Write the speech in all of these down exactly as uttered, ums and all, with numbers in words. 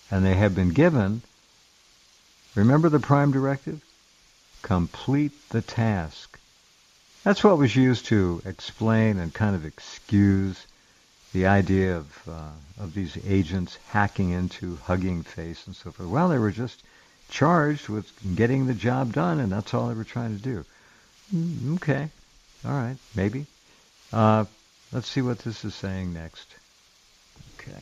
and they have been given, remember the prime directive? Complete the task. That's what was used to explain and kind of excuse the idea of uh, of these agents hacking into Hugging Face and so forth. Well, they were just charged with getting the job done, and that's all they were trying to do. Mm, okay. All right. Maybe. Uh, let's see what this is saying next. Okay.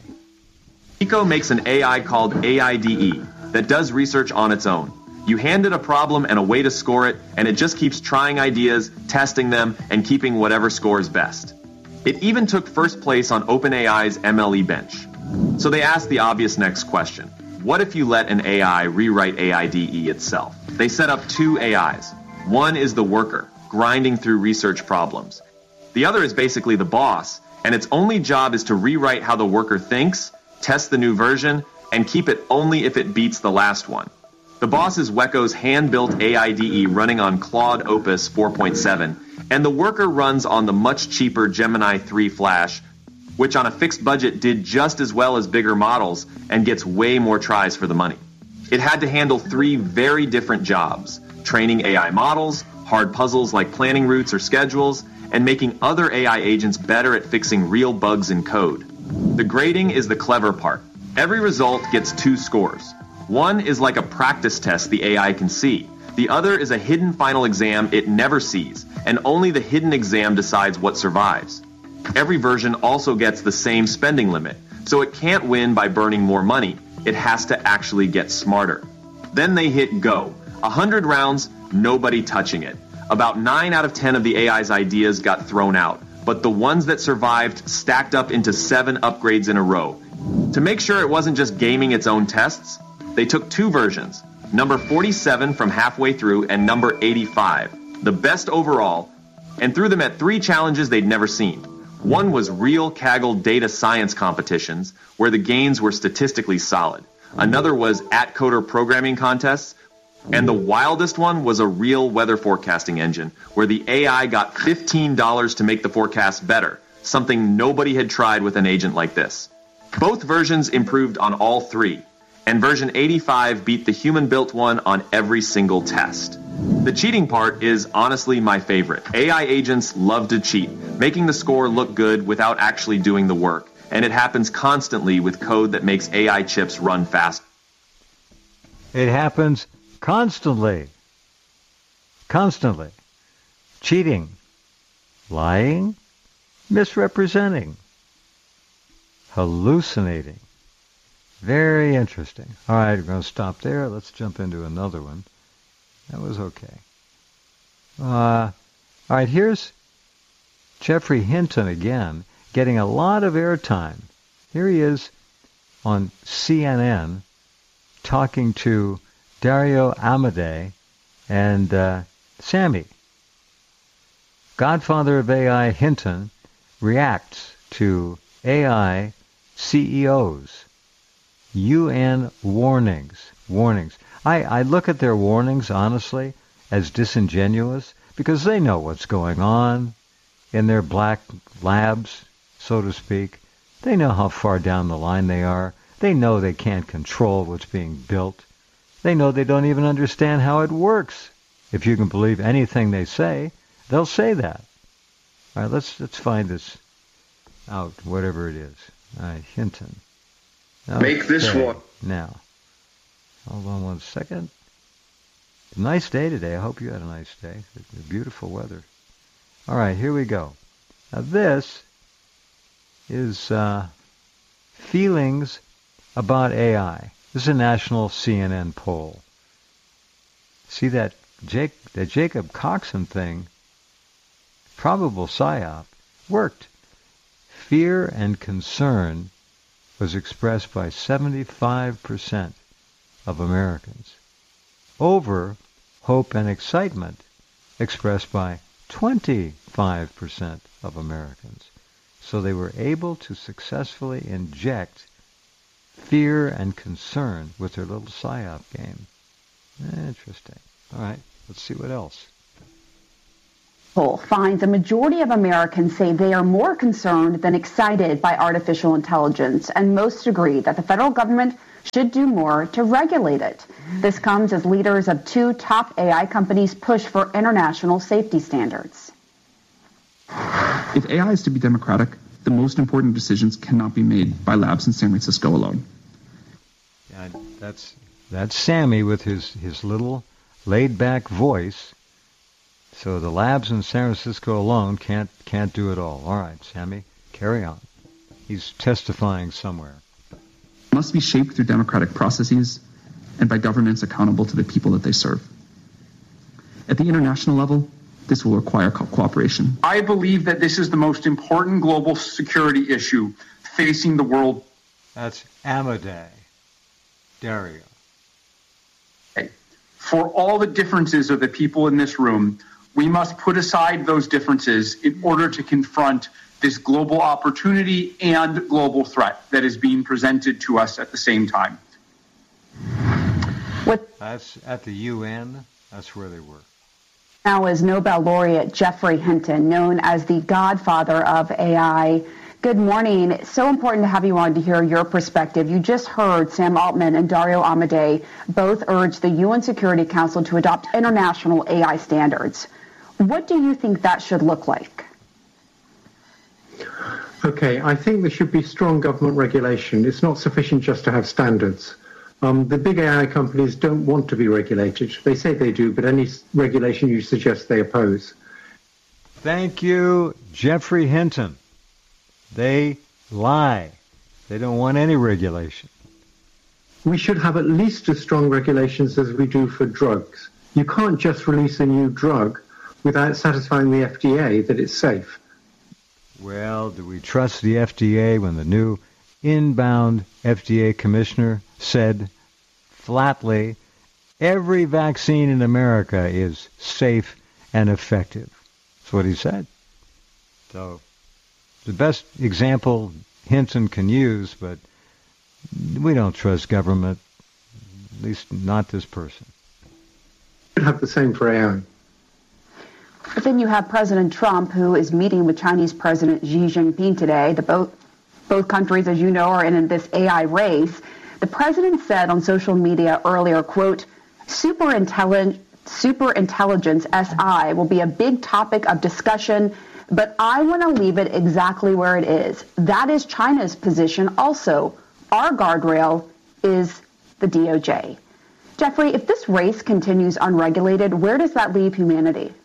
Pico makes an A I called A I D E that does research on its own. You hand it a problem and a way to score it, and it just keeps trying ideas, testing them, and keeping whatever scores best. It even took first place on OpenAI's M L E bench. So they asked the obvious next question. What if you let an A I rewrite A I D E itself? They set up two A Is. One is the worker, grinding through research problems. The other is basically the boss, and its only job is to rewrite how the worker thinks, test the new version, and keep it only if it beats the last one. The boss is Wecco's hand-built A I D E running on Claude Opus four point seven, and the worker runs on the much cheaper Gemini three Flash, which on a fixed budget did just as well as bigger models and gets way more tries for the money. It had to handle three very different jobs: training A I models, hard puzzles like planning routes or schedules, and making other A I agents better at fixing real bugs in code. The grading is the clever part. Every result gets two scores. One is like a practice test the A I can see. The other is a hidden final exam it never sees, and only the hidden exam decides what survives. Every version also gets the same spending limit, so it can't win by burning more money. It has to actually get smarter. Then they hit go. A hundred rounds, nobody touching it. About nine out of ten of the A I's ideas got thrown out, but the ones that survived stacked up into seven upgrades in a row. To make sure it wasn't just gaming its own tests, they took two versions, number forty-seven from halfway through and number eighty-five, the best overall, and threw them at three challenges they'd never seen. One was real Kaggle data science competitions, where the gains were statistically solid. Another was at-coder programming contests, and the wildest one was a real weather forecasting engine, where the A I got fifteen dollars to make the forecast better, something nobody had tried with an agent like this. Both versions improved on all three, and version eighty-five beat the human-built one on every single test. The cheating part is honestly my favorite. A I agents love to cheat, making the score look good without actually doing the work, and it happens constantly with code that makes A I chips run fast. It happens constantly. Constantly. Cheating. Lying. Misrepresenting. Hallucinating. Very interesting. All right, we're going to stop there. Let's jump into another one. That was okay. Uh, all right, here's Geoffrey Hinton again, getting a lot of airtime. Here he is on C N N talking to Dario Amodei and uh, Sammy. Godfather of A I Hinton reacts to A I C E Os. U N warnings. Warnings. I, I look at their warnings, honestly, as disingenuous, because they know what's going on in their black labs, so to speak. They know how far down the line they are. They know they can't control what's being built. They know they don't even understand how it works. If you can believe anything they say, they'll say that. All right, let's let's find this out, whatever it is. All right, Hinton. Okay. Make this one. Now, hold on one second. Nice day today. I hope you had a nice day. Beautiful weather. All right, here we go. Now this is uh, feelings about A I. This is a national C N N poll. See that Jake, the Jacob Coxon thing, probable psyop, worked. Fear and concern was expressed by seventy-five percent of Americans, over hope and excitement expressed by twenty-five percent of Americans. So they were able to successfully inject fear and concern with their little psyop game. Interesting. All right, let's see what else. Poll finds a majority of Americans say they are more concerned than excited by artificial intelligence, and most agree that the federal government should do more to regulate it. This comes as leaders of two top A I companies push for international safety standards. If A I is to be democratic, the most important decisions cannot be made by labs in San Francisco alone. Yeah, that's that's Sammy with his, his little laid-back voice. So the labs in San Francisco alone can't can't do it all. All right, Sammy, carry on. He's testifying somewhere. It must be shaped through democratic processes and by governments accountable to the people that they serve. At the international level, this will require co- cooperation. I believe that this is the most important global security issue facing the world. That's Amadei Dario. For all the differences of the people in this room, we must put aside those differences in order to confront this global opportunity and global threat that is being presented to us at the same time. What That's at the U N. That's where they were. now is Nobel laureate Geoffrey Hinton, known as the godfather of A I. Good morning. It's so important to have you on to hear your perspective. You just heard Sam Altman and Dario Amadei both urge the U N Security Council to adopt international A I standards. What do you think that should look like? Okay, I think there should be strong government regulation. It's not sufficient just to have standards. Um, the big A I companies don't want to be regulated. They say they do, but any regulation you suggest they oppose. Thank you, Geoffrey Hinton. They lie. They don't want any regulation. We should have at least as strong regulations as we do for drugs. You can't just release a new drug without satisfying the F D A that it's safe. Well, do we trust the F D A when the new inbound F D A commissioner said flatly, every vaccine in America is safe and effective? That's what he said. So the best example Hinton can use, but we don't trust government, at least not this person. We should have the same for A I. But then you have President Trump, who is meeting with Chinese President Xi Jinping today. The both, both countries, as you know, are in this A I race. The president said on social media earlier, quote, superintelligence, superintelligence, S I, will be a big topic of discussion, but I want to leave it exactly where it is. That is China's position also. Our guardrail is the D O J. Geoffrey, if this race continues unregulated, where does that leave humanity?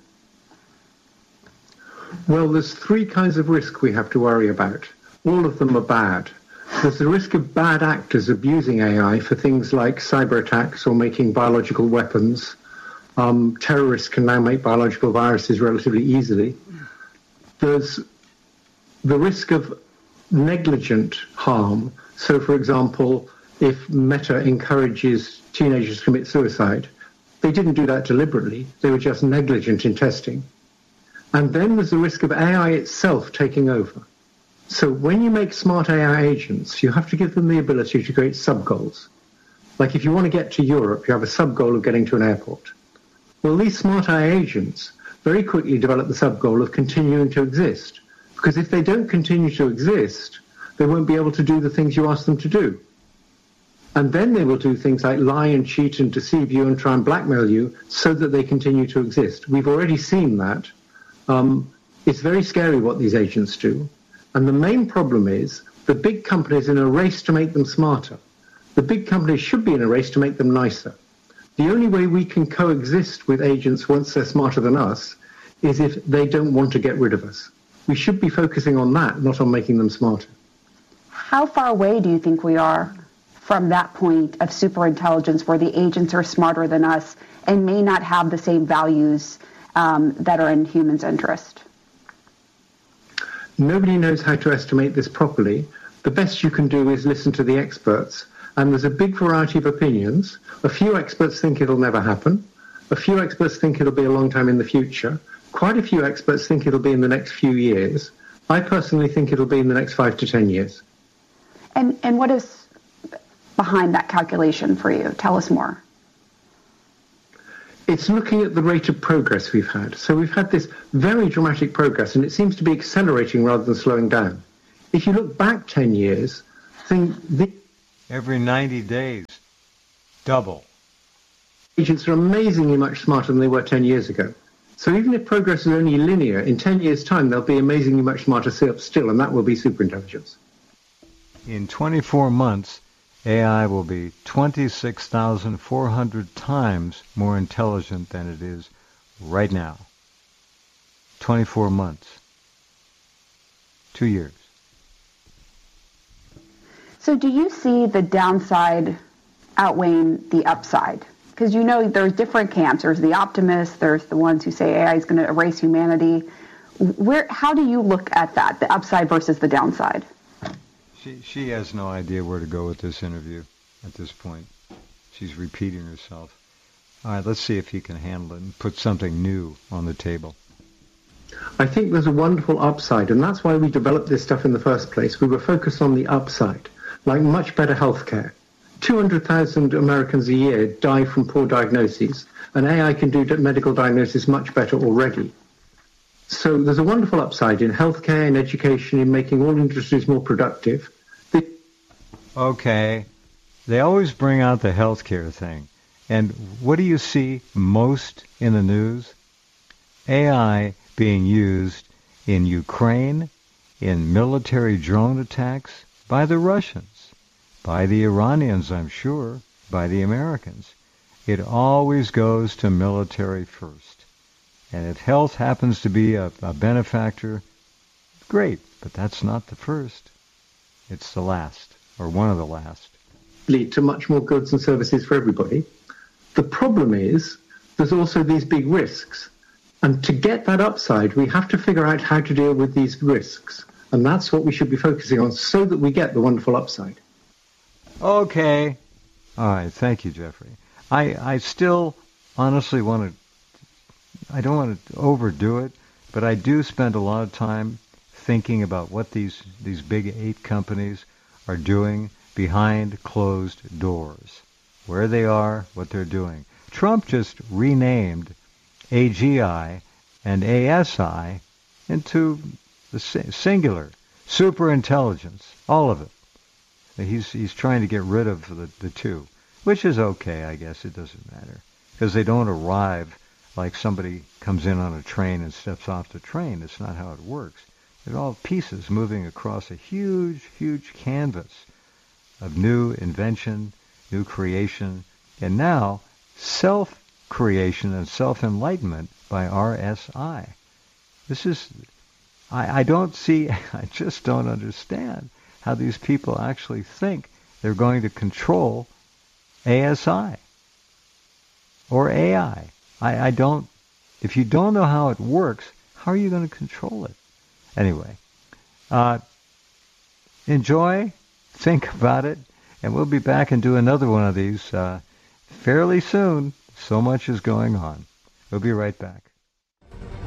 Well, there's three kinds of risk we have to worry about. All of them are bad. There's the risk of bad actors abusing A I for things like cyber attacks or making biological weapons. Um, terrorists can now make biological viruses relatively easily. There's the risk of negligent harm. So, for example, if Meta encourages teenagers to commit suicide, they didn't do that deliberately. They were just negligent in testing. And then there's the risk of A I itself taking over. So when you make smart A I agents, you have to give them the ability to create sub-goals. Like if you want to get to Europe, you have a sub-goal of getting to an airport. Well, these smart A I agents very quickly develop the sub-goal of continuing to exist. Because if they don't continue to exist, they won't be able to do the things you ask them to do. And then they will do things like lie and cheat and deceive you and try and blackmail you so that they continue to exist. We've already seen that. Um, it's very scary what these agents do. And the main problem is the big companies in a race to make them smarter. The big companies should be in a race to make them nicer. The only way we can coexist with agents once they're smarter than us is if they don't want to get rid of us. We should be focusing on that, not on making them smarter. How far away do you think we are from that point of superintelligence where the agents are smarter than us and may not have the same values um, that are in humans' interest? Nobody knows how to estimate this properly. The best you can do is listen to the experts. And there's a big variety of opinions. A few experts think it'll never happen. A few experts think it'll be a long time in the future. Quite a few experts think it'll be in the next few years. I personally think it'll be in the next five to ten years. And, and what is behind that calculation for you? Tell us more. It's looking at the rate of progress we've had. So we've had this very dramatic progress, and it seems to be accelerating rather than slowing down. If you look back ten years, think the Every ninety days. Double. Agents are amazingly much smarter than they were ten years ago. So even if progress is only linear, in ten years' time, they'll be amazingly much smarter still, and that will be superintelligence. In twenty-four months, A I will be twenty-six thousand four hundred times more intelligent than it is right now. twenty-four months. Two years. So do you see the downside outweighing the upside? Because you know there's different camps. There's the optimists. There's the ones who say A I is going to erase humanity. Where? How do you look at that, the upside versus the downside? She she has no idea where to go with this interview at this point. She's repeating herself. All right, let's see if he can handle it and put something new on the table. I think there's a wonderful upside, and that's why we developed this stuff in the first place. We were focused on the upside, like much better healthcare. two hundred thousand Americans a year die from poor diagnoses, and A I can do medical diagnosis much better already. So there's a wonderful upside in healthcare, in education, in making all industries more productive. The Okay, they always bring out the healthcare thing. And what do you see most in the news? A I being used in Ukraine, in military drone attacks by the Russians, by the Iranians, I'm sure, by the Americans. It always goes to military first. And if health happens to be a, a benefactor, great, but that's not the first. It's the last, or one of the last. Lead to much more goods and services for everybody. The problem is there's also these big risks. And to get that upside, we have to figure out how to deal with these risks. And that's what we should be focusing on so that we get the wonderful upside. Okay. All right. Thank you, Jeffrey. I, I still honestly want to, I don't want to overdo it, but I do spend a lot of time thinking about what these, these big eight companies are doing behind closed doors, where they are, what they're doing. Trump just renamed A G I and A S I into the singular, superintelligence, all of it. He's he's trying to get rid of the, the two, which is okay, I guess. It doesn't matter, because they don't arrive like somebody comes in on a train and steps off the train. It's not how it works. They're all pieces moving across a huge, huge canvas of new invention, new creation, and now self-creation and self-enlightenment by R S I. This is, I, I don't see, I just don't understand how these people actually think they're going to control A S I or A I. I, I don't, if you don't know how it works, how are you going to control it? Anyway, uh, enjoy, think about it, and we'll be back and do another one of these uh, fairly soon. So much is going on. We'll be right back.